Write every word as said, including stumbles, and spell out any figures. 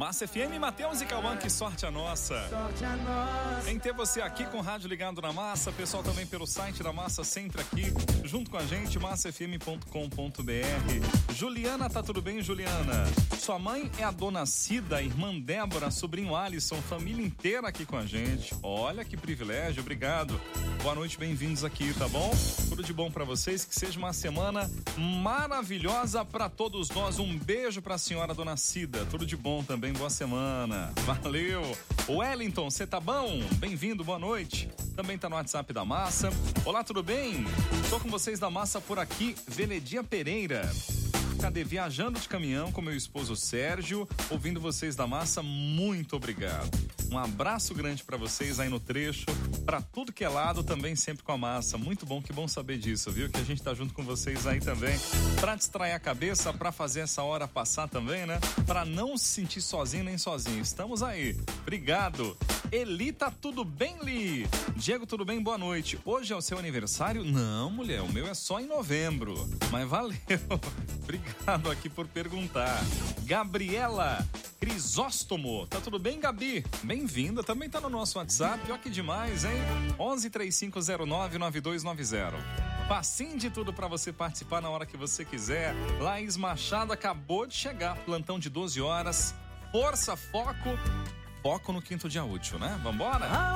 Massa F M, Matheus e Cauã, que sorte a nossa. Sorte a nossa. Em ter você aqui com o rádio ligado na Massa, pessoal também pelo site da Massa, sempre aqui, junto com a gente, massa f m ponto com ponto b r. Juliana, tá tudo bem, Juliana? Sua mãe é a dona Cida, irmã Débora, sobrinho Alisson, família inteira aqui com a gente. Olha que privilégio, obrigado. Boa noite, bem-vindos aqui, tá bom? Tudo de bom pra vocês, que seja uma semana maravilhosa pra todos nós. Um beijo pra senhora dona Cida, tudo de bom também, boa semana. Valeu. Wellington, você tá bom? Bem-vindo, boa noite. Também tá no WhatsApp da Massa. Olá, tudo bem? Tô com vocês da Massa por aqui, Veledia Pereira. Cadê? Viajando de caminhão com meu esposo Sérgio, ouvindo vocês da Massa, muito obrigado. Um abraço grande pra vocês aí no trecho, pra tudo que é lado, também sempre com a Massa. Muito bom, que bom saber disso, viu? Que a gente tá junto com vocês aí também, pra distrair a cabeça, pra fazer essa hora passar também, né? Pra não se sentir sozinho nem sozinho. Estamos aí. Obrigado. Eli, tá tudo bem, Li? Diego, tudo bem? Boa noite. Hoje é o seu aniversário? Não, mulher, o meu é só em novembro. Mas valeu. Obrigado aqui por perguntar. Gabriela Crisóstomo, tá tudo bem, Gabi? Bem-vinda, também tá no nosso WhatsApp, olha que demais, hein? onze, três cinco zero nove, nove dois nove zero. Facinho de tudo pra você participar na hora que você quiser. Laís Machado acabou de chegar, plantão de doze horas. Força, foco, foco no quinto dia útil, né? Vambora?